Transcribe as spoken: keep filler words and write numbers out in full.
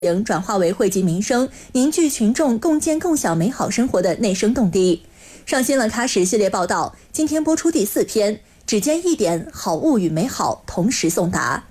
转化为惠及民生、凝聚群众共建共享美好生活的内生动力。上新了喀什系列报道，今天播出第四篇，只见一点好物与美好同时送达。